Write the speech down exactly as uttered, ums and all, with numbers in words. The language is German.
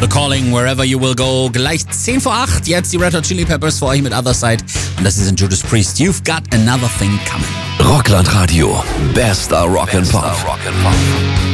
The Calling, Wherever You Will Go. Gleich zehn vor acht, jetzt die Red Hot Chili Peppers für euch mit Other Side. Und das ist in Judas Priest. You've Got Another Thing Coming. Rockland Radio. Bester Rock and Pop.